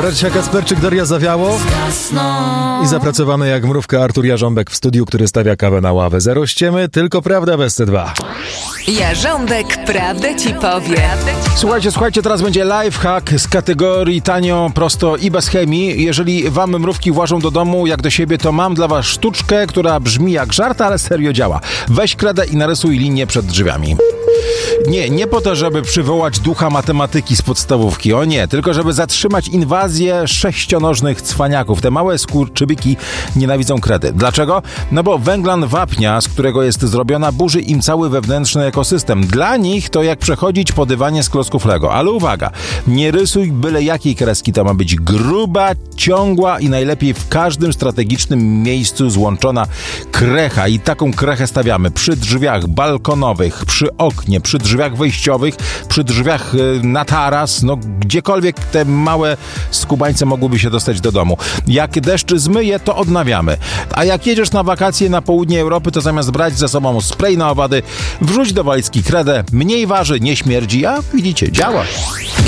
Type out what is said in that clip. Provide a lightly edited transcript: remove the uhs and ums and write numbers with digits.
Marcia Kasperczyk, Daria Zawiało i zapracowany jak mrówka Artur Jarząbek w studiu, który stawia kawę na ławę. Zero ściemy, tylko prawda bez C2. Jarząbek prawdę ci powie. Słuchajcie, teraz będzie lifehack z kategorii tanio, prosto i bez chemii. Jeżeli wam mrówki włażą do domu jak do siebie, to mam dla was sztuczkę, która brzmi jak żart, ale serio działa. Weź kredę i narysuj linię przed drzwiami. Nie po to, żeby przywołać ducha matematyki z podstawówki, o nie, tylko żeby zatrzymać inwazję sześcionożnych cwaniaków. Te małe skurczybyki nienawidzą kredy. Dlaczego? No bo węglan wapnia, z którego jest zrobiona, burzy im cały wewnętrzny ekosystem. Dla nich to jak przechodzić po dywanie z klocków Lego. Ale uwaga, nie rysuj byle jakiej kreski, to ma być gruba, ciągła i najlepiej w każdym strategicznym miejscu złączona krecha. I taką krechę stawiamy przy drzwiach balkonowych, przy oknie, przy drzwiach wejściowych, przy drzwiach na taras, no gdziekolwiek te małe skubańce mogłyby się dostać do domu. Jak deszcz zmyje, to odnawiamy. A jak jedziesz na wakacje na południe Europy, to zamiast brać ze sobą spray na owady, wrzuć do walizki kredę, mniej waży, nie śmierdzi, a widzicie, działa.